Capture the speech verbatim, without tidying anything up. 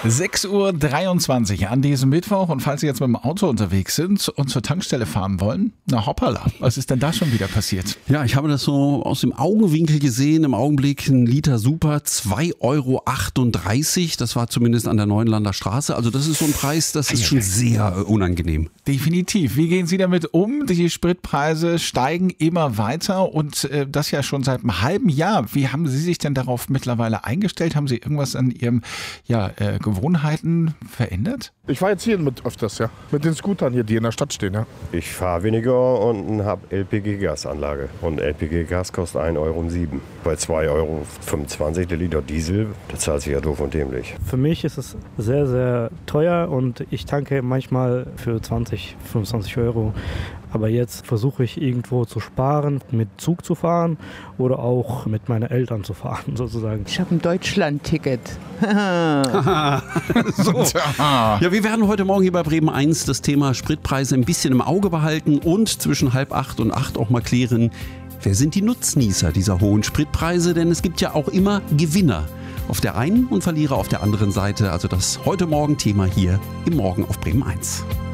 sechs Uhr dreiundzwanzig an diesem Mittwoch, und falls Sie jetzt mit dem Auto unterwegs sind und zur Tankstelle fahren wollen, na hoppala, was ist denn da schon wieder passiert? Ja, ich habe das so aus dem Augenwinkel gesehen, im Augenblick ein Liter Super, zwei Euro achtunddreißig, das war zumindest an der Neuenlander Straße, also das ist so ein Preis, das ist schon sehr unangenehm. Definitiv. Wie gehen Sie damit um? Die Spritpreise steigen immer weiter und äh, das ja schon seit einem halben Jahr. Wie haben Sie sich denn darauf mittlerweile eingestellt? Haben Sie irgendwas an Ihrem ja, äh, Gewohnheiten verändert? Ich fahre jetzt hier mit öfters, ja. Mit den Scootern hier, die in der Stadt stehen, ja. Ich fahre weniger und habe L P G-Gasanlage. Und L P G-Gas kostet ein Euro sieben. Bei zwei Euro fünfundzwanzig der Liter Diesel, das zahlt sich ja doof und dämlich. Für mich ist es sehr, sehr teuer und ich tanke manchmal für zwanzig, fünfundzwanzig Euro. Aber jetzt versuche ich irgendwo zu sparen, mit Zug zu fahren oder auch mit meinen Eltern zu fahren, sozusagen. Ich habe ein Deutschland-Ticket. so. Ja, wir werden heute Morgen hier bei Bremen eins das Thema Spritpreise ein bisschen im Auge behalten und zwischen halb acht und acht auch mal klären, wer sind die Nutznießer dieser hohen Spritpreise? Denn es gibt ja auch immer Gewinner auf der einen und Verlierer auf der anderen Seite. Also das heute Morgen Thema hier im Morgen auf Bremen eins.